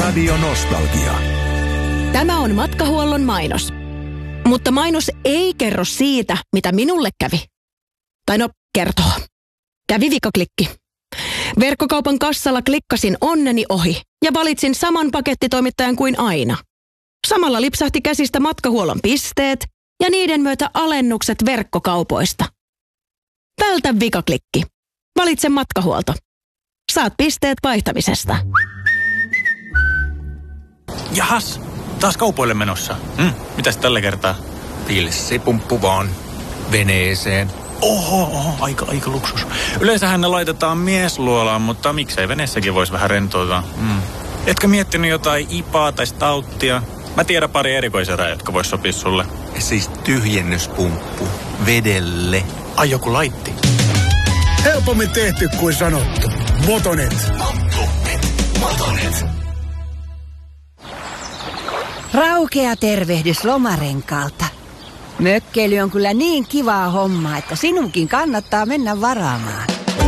Radio Nostalgia. Tämä on matkahuollon mainos. Mutta mainos ei kerro siitä, mitä minulle kävi. Tai no, kertoo. Kävi vikaklikki. Verkkokaupan kassalla klikkasin onneni ohi ja valitsin saman pakettitoimittajan kuin aina. Samalla lipsahti käsistä matkahuollon pisteet ja niiden myötä alennukset verkkokaupoista. Vältä vikaklikki. Valitse matkahuolto. Saat pisteet vaihtamisesta. Jahas, taas kaupoille menossa. Mitäs tällä kertaa? Pilssipumppu vaan veneeseen. Oho, aika luksus. Yleensähän ne laitetaan miesluolaan, mutta miksei veneessäkin voisi vähän rentoutua. Etkä miettinyt jotain ipaa tai stouttia? Mä tiedän pari erikoiserää, jotka vois sopia sulle. Siis tyhjennyspumppu vedelle. Ai joku laitti. Helpommin tehty kuin sanottu. Motonet. Motonet. Raukea tervehdys Lomarenkaalta. Mökkeily on kyllä niin kivaa hommaa, että sinunkin kannattaa mennä varaamaan.